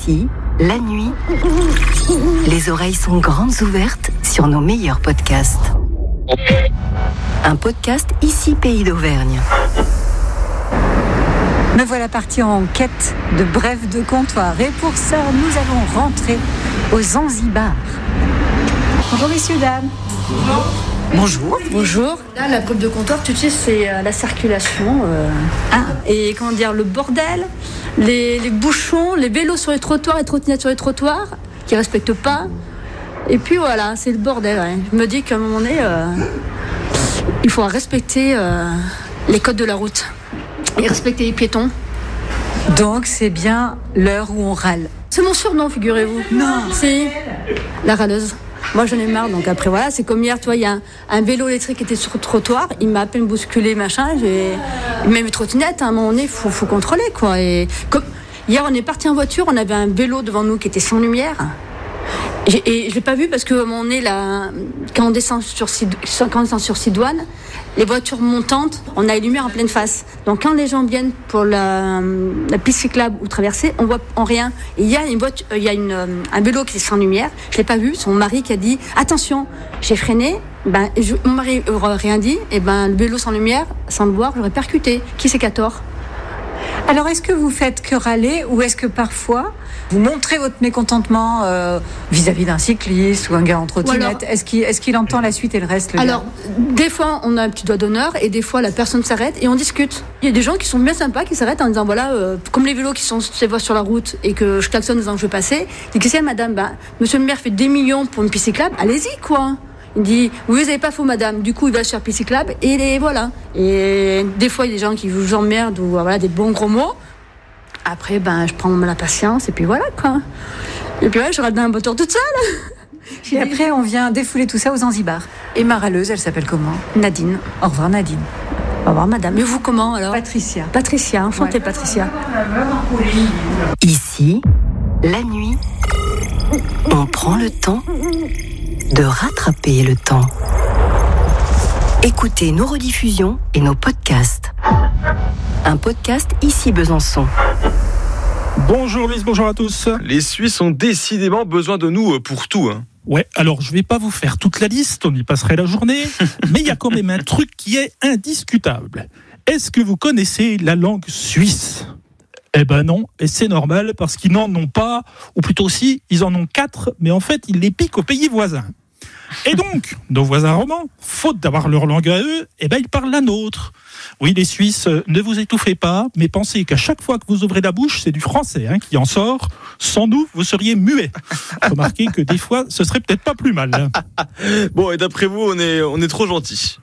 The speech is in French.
Ici, la nuit, les oreilles sont grandes ouvertes sur nos meilleurs podcasts. Un podcast Ici Pays d'Auvergne. Me voilà partie en quête de brèves de comptoir. Et pour ça, nous allons rentrer au Zanzibar. Bonjour messieurs, dames. Bonjour. Bonjour. Là, la brève de comptoir, tu sais, c'est la circulation. Et comment dire, le bordel, les bouchons, les vélos sur les trottoirs, les trottinettes sur les trottoirs, qui ne respectent pas. Et puis voilà, c'est le bordel. Ouais. Je me dis qu'à un moment donné, il faut respecter les codes de la route et respecter les piétons. Donc c'est bien l'heure où on râle. C'est mon surnom, figurez-vous. Non. Si, la râleuse. Moi, j'en ai marre, donc après, voilà, c'est comme hier, tu vois, il y a un vélo électrique qui était sur le trottoir, il m'a à peine bousculé, machin, même les trottinettes, à un moment donné, il faut contrôler, quoi. Et comme hier, on est parti en voiture, on avait un vélo devant nous qui était sans lumière, et je l'ai pas vu parce que, à un moment donné, là, quand on descend sur Sidoine, les voitures montantes, on a les lumières en pleine face. Donc quand les gens viennent pour la piste cyclable ou traverser, on voit en rien. Et il y a un vélo qui est sans lumière. Je l'ai pas vu. Son mari qui a dit attention. J'ai freiné. Mon mari n'aurait rien dit. Et le vélo sans lumière, sans le voir, j'aurais percuté. Qui c'est qui a tort? Alors est-ce que vous faites que râler ou est-ce que parfois vous montrez votre mécontentement vis-à-vis d'un cycliste ou un gars en trottinette? Est-ce qu'il entend la suite et le reste? Alors, des fois, on a un petit doigt d'honneur et des fois, la personne s'arrête et on discute. Il y a des gens qui sont bien sympas, qui s'arrêtent en disant, voilà, comme les vélos qui sont sur la route et que je klaxonne en disant que je vais passer. Je dis, qu'est-ce qu'il y a, madame? Monsieur le maire fait des millions pour une piste cyclable, allez-y, quoi. Il dit, oui, vous n'avez pas faux, madame. Du coup, il va sur piste cyclable et voilà. Et des fois, il y a des gens qui vous emmerdent ou voilà, des bons gros mots. Après, je prends la patience et puis voilà, quoi. Et puis je râle dans un moteur toute seule. Et après, on vient défouler tout ça aux Zanzibar. Et ma râleuse, elle s'appelle comment? Nadine. Au revoir, Nadine. Au revoir, madame. Et vous, comment, alors? Patricia. Patricia, enchantée, ouais. Patricia. Ici, la nuit, on prend le temps de rattraper le temps. Écoutez nos rediffusions et nos podcasts. Un podcast Ici Besançon. Bonjour Luis, bonjour à tous. Les Suisses ont décidément besoin de nous pour tout. Ouais, alors je vais pas vous faire toute la liste, on y passerait la journée, mais il y a quand même un truc qui est indiscutable. Est-ce que vous connaissez la langue suisse ? Eh ben non, et c'est normal parce qu'ils n'en ont pas, ou plutôt si, ils en ont 4, mais en fait ils les piquent aux pays voisins. Et donc, nos voisins romans, faute d'avoir leur langue à eux, ils parlent la nôtre. Oui, les Suisses, ne vous étouffez pas, mais pensez qu'à chaque fois que vous ouvrez la bouche, c'est du français qui en sort. Sans nous, vous seriez muets. Remarquez que des fois, ce serait peut-être pas plus mal. Bon, et d'après vous, on est trop gentils.